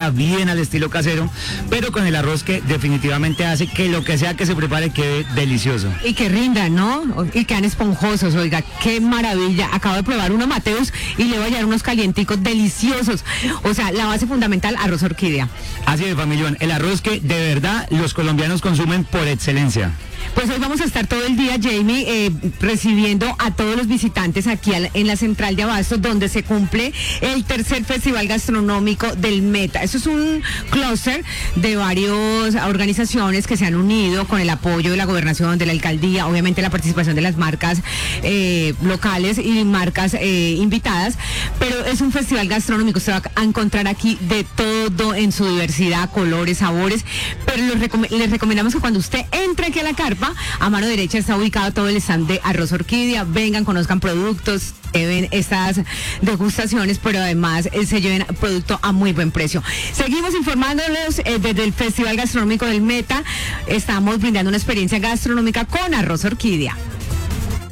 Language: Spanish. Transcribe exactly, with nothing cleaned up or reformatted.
orquídea, bien al estilo casero, pero con el arroz que definitivamente hace que lo que sea que se prepare quede delicioso. Y que rindan, ¿no? Y quedan esponjosos, oiga, qué maravilla. Acabo de probar uno, Mateus, y le voy a llevar unos calienticos deliciosos. O sea, la base fundamental, arroz orquídea. Así es, familión, el arroz que de verdad los colombianos consumen por excelencia. Pues hoy vamos a estar todo el día, Jamie, eh, recibiendo a todos los visitantes aquí a la, en la Central de Abastos, donde se cumple el tercer Festival Gastronómico del Meta. Eso es un clúster de varias organizaciones que se han unido con el apoyo de la gobernación, de la alcaldía, obviamente la participación de las marcas eh, locales y marcas eh, invitadas, pero es un festival gastronómico. Usted va a encontrar aquí de todo en su diversidad, colores, sabores, pero les, recom les recomendamos que cuando usted entre aquí a la carpa, a mano derecha está ubicado todo el stand de arroz orquídea. Vengan, conozcan productos, lleven estas degustaciones, pero además eh, se lleven producto a muy buen precio. Seguimos informándoles eh, desde el Festival Gastronómico del Meta. Estamos brindando una experiencia gastronómica con arroz orquídea.